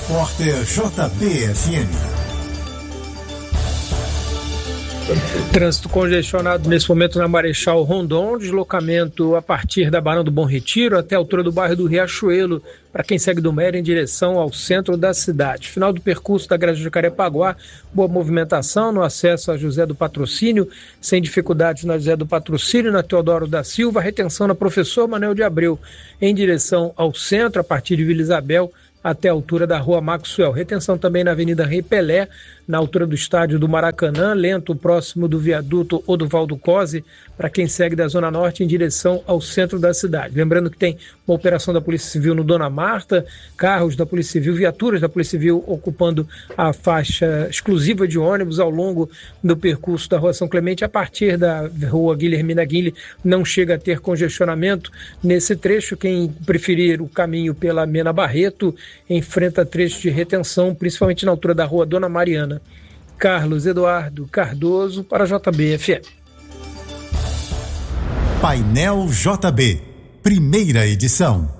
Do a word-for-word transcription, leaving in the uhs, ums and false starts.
Repórter J B F M. Trânsito congestionado nesse momento na Marechal Rondon, deslocamento a partir da Barão do Bom Retiro até a altura do bairro do Riachuelo, para quem segue do Mera em direção ao centro da cidade. Final do percurso da Grande Jacarepaguá, boa movimentação no acesso a José do Patrocínio, sem dificuldades na José do Patrocínio, na Teodoro da Silva, retenção na Professor Manuel de Abreu em direção ao centro, a partir de Vila Isabel, até a altura da Rua Maxwell. Retenção também na Avenida Rei Pelé, na altura do estádio do Maracanã, lento próximo do viaduto Oduvaldo Cosi, para quem segue da Zona Norte em direção ao centro da cidade. Lembrando que tem uma operação da Polícia Civil no Dona Marta, carros da Polícia Civil, viaturas da Polícia Civil ocupando a faixa exclusiva de ônibus ao longo do percurso da Rua São Clemente. A partir da Rua Guilhermina Guille não chega a ter congestionamento nesse trecho. Quem preferir o caminho pela Mena Barreto enfrenta trecho de retenção, principalmente na altura da Rua Dona Mariana. Carlos Eduardo Cardoso para a J B F M. Painel J B, primeira edição.